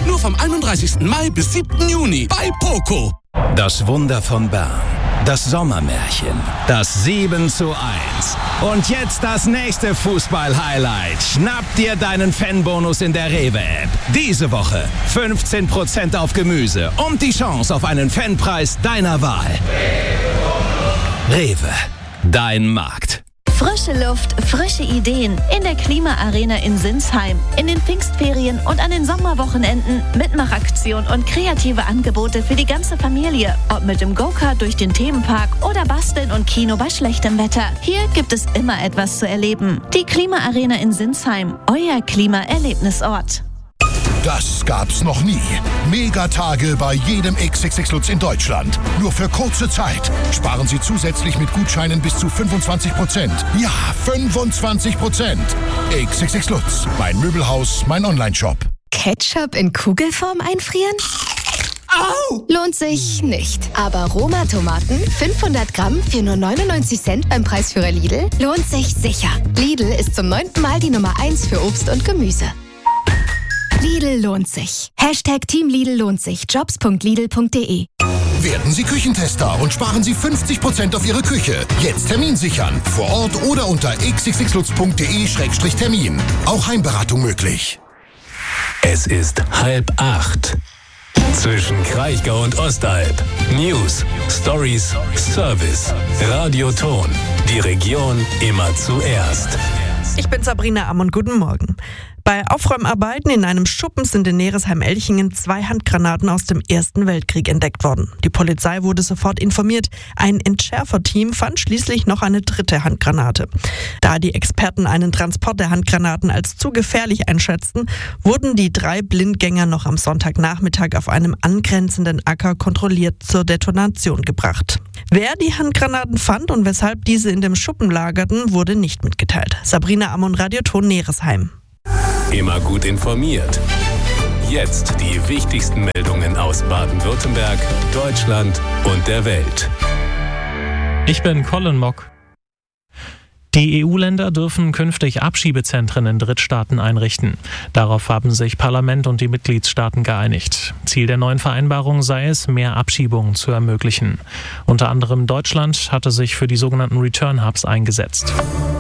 Nur vom 31. Mai bis 7. Juni bei Poco. Das Wunder von Bern. Das Sommermärchen. Das 7:1. Und jetzt das nächste Fußball-Highlight. Schnapp dir deinen Fanbonus in der Rewe-App. Diese Woche 15% auf Gemüse und die Chance auf einen Fanpreis deiner Wahl. Rewe. Dein Markt. Frische Luft, frische Ideen in der Klimaarena in Sinsheim. In den Pfingstferien und an den Sommerwochenenden Mitmachaktion und kreative Angebote für die ganze Familie. Ob mit dem Go-Kart durch den Themenpark oder Basteln und Kino bei schlechtem Wetter. Hier gibt es immer etwas zu erleben. Die Klimaarena in Sinsheim, euer Klimaerlebnisort. Das gab's noch nie. Megatage bei jedem XXX Lutz in Deutschland. Nur für kurze Zeit. Sparen Sie zusätzlich mit Gutscheinen bis zu 25%. Ja, 25%. XXX Lutz. Mein Möbelhaus, mein Onlineshop. Ketchup in Kugelform einfrieren? Au! Lohnt sich nicht. Aber Roma-Tomaten, 500 Gramm für nur 99 Cent beim Preisführer Lidl, lohnt sich sicher. Lidl ist zum 9. Mal die Nummer 1 für Obst und Gemüse. Lidl lohnt sich. Hashtag Team Lidl lohnt sich. Jobs.lidl.de. Werden Sie Küchentester und sparen Sie 50% auf Ihre Küche. Jetzt Termin sichern. Vor Ort oder unter xxxlutz.de/termin. Auch Heimberatung möglich. Es ist 7:30. Zwischen Kraichgau und Ostalb. News, Stories, Service. Radioton. Die Region immer zuerst. Ich bin Sabrina Amm und guten Morgen. Bei Aufräumarbeiten in einem Schuppen sind in Neresheim-Elchingen 2 Handgranaten aus dem Ersten Weltkrieg entdeckt worden. Die Polizei wurde sofort informiert. Ein Entschärferteam fand schließlich noch eine 3. Handgranate. Da die Experten einen Transport der Handgranaten als zu gefährlich einschätzten, wurden die 3 Blindgänger noch am Sonntagnachmittag auf einem angrenzenden Acker kontrolliert zur Detonation gebracht. Wer die Handgranaten fand und weshalb diese in dem Schuppen lagerten, wurde nicht mitgeteilt. Sabrina Amm und Radioton Neresheim. Immer gut informiert. Jetzt die wichtigsten Meldungen aus Baden-Württemberg, Deutschland und der Welt. Ich bin Colin Mock. Die EU-Länder dürfen künftig Abschiebezentren in Drittstaaten einrichten. Darauf haben sich Parlament und die Mitgliedstaaten geeinigt. Ziel der neuen Vereinbarung sei es, mehr Abschiebungen zu ermöglichen. Unter anderem Deutschland hatte sich für die sogenannten Return Hubs eingesetzt.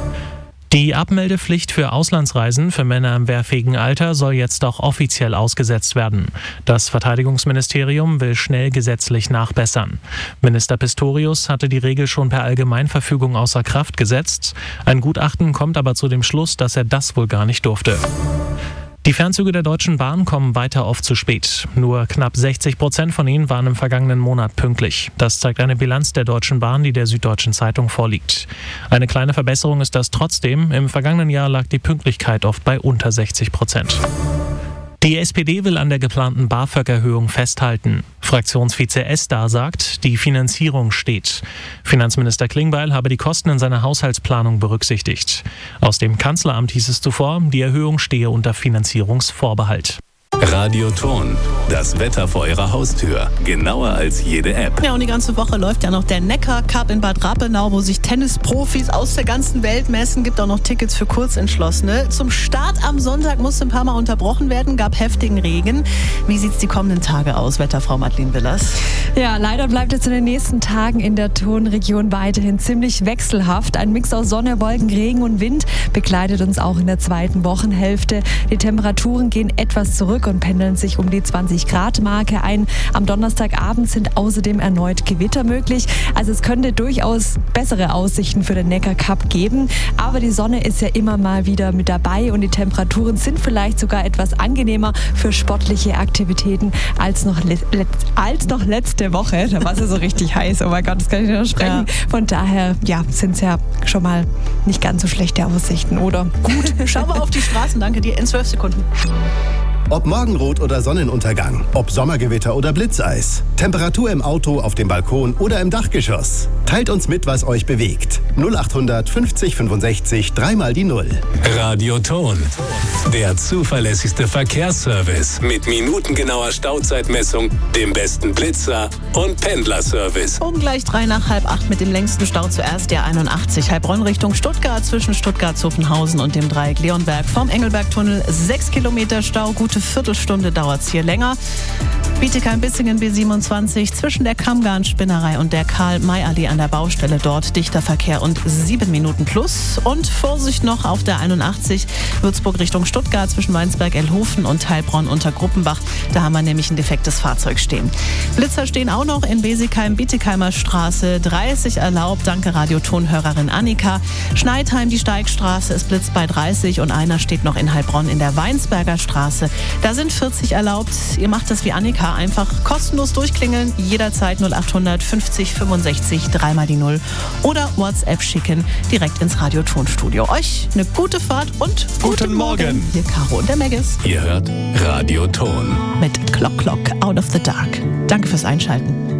Die Abmeldepflicht für Auslandsreisen für Männer im wehrfähigen Alter soll jetzt auch offiziell ausgesetzt werden. Das Verteidigungsministerium will schnell gesetzlich nachbessern. Minister Pistorius hatte die Regel schon per Allgemeinverfügung außer Kraft gesetzt. Ein Gutachten kommt aber zu dem Schluss, dass er das wohl gar nicht durfte. Die Fernzüge der Deutschen Bahn kommen weiter oft zu spät. Nur knapp 60% von ihnen waren im vergangenen Monat pünktlich. Das zeigt eine Bilanz der Deutschen Bahn, die der Süddeutschen Zeitung vorliegt. Eine kleine Verbesserung ist das trotzdem. Im vergangenen Jahr lag die Pünktlichkeit oft bei unter 60%. Die SPD will an der geplanten BAföG-Erhöhung festhalten. Fraktionsvize Esdar sagt, die Finanzierung steht. Finanzminister Klingbeil habe die Kosten in seiner Haushaltsplanung berücksichtigt. Aus dem Kanzleramt hieß es zuvor, die Erhöhung stehe unter Finanzierungsvorbehalt. Radioton, das Wetter vor Ihrer Haustür. Genauer als jede App. Ja, und die ganze Woche läuft ja noch der Neckar Cup in Bad Rappenau, wo sich Tennisprofis aus der ganzen Welt messen. Gibt auch noch Tickets für Kurzentschlossene. Zum Start am Sonntag musste ein paar Mal unterbrochen werden, gab heftigen Regen. Wie sieht's die kommenden Tage aus, Wetterfrau Madeleine Willers? Ja, leider bleibt es in den nächsten Tagen in der Tonregion weiterhin ziemlich wechselhaft. Ein Mix aus Sonne, Wolken, Regen und Wind begleitet uns auch in der zweiten Wochenhälfte. Die Temperaturen gehen etwas zurück und pendeln sich um die 20-Grad-Marke ein. Am Donnerstagabend sind außerdem erneut Gewitter möglich. Also es könnte durchaus bessere Aussichten für den Neckar Cup geben. Aber die Sonne ist ja immer mal wieder mit dabei und die Temperaturen sind vielleicht sogar etwas angenehmer für sportliche Aktivitäten als noch letzte Woche. Da war es ja so richtig heiß. Oh mein Gott, das kann ich nicht noch sprechen. Ja. Von daher sind es ja schon mal nicht ganz so schlechte Aussichten, oder? Gut, schau mal auf die Straßen. Danke dir. In 12 Sekunden. Ob Morgenrot oder Sonnenuntergang, ob Sommergewitter oder Blitzeis, Temperatur im Auto, auf dem Balkon oder im Dachgeschoss. Teilt uns mit, was euch bewegt. 0800 50 65 3 die 0. Radioton, der zuverlässigste Verkehrsservice mit minutengenauer Stauzeitmessung, dem besten Blitzer und Pendlerservice. Um gleich 7:55 mit dem längsten Stau zuerst der 81 Heilbronn Richtung Stuttgart zwischen Stuttgart-Zuffenhausen und dem Dreieck Leonberg vom Engelbergtunnel. 6 Kilometer Stau, gut gute Viertelstunde dauert es hier länger. Bietigheim-Bissingen B27 zwischen der Kammgarn-Spinnerei und der Karl-May-Allee an der Baustelle. Dort dichter Verkehr und 7 Minuten plus. Und Vorsicht noch auf der 81 Würzburg Richtung Stuttgart zwischen Weinsberg-Elhofen und Heilbronn unter Gruppenbach. Da haben wir nämlich ein defektes Fahrzeug stehen. Blitzer stehen auch noch in Besigheim-Bietigheimer Straße. 30 erlaubt, danke Radiotonhörerin Annika. Schneidheim, die Steigstraße, es blitzt bei 30 und einer steht noch in Heilbronn in der Weinsberger Straße. Da sind 40 erlaubt. Ihr macht das wie Annika, einfach kostenlos durchklingeln, jederzeit 0800 50 65 3 die 0 oder WhatsApp schicken, direkt ins Radiotonstudio. Euch eine gute Fahrt und guten Morgen. Hier Caro und der Meggis. Ihr hört Radioton. Mit Clock Clock Out of the Dark. Danke fürs Einschalten.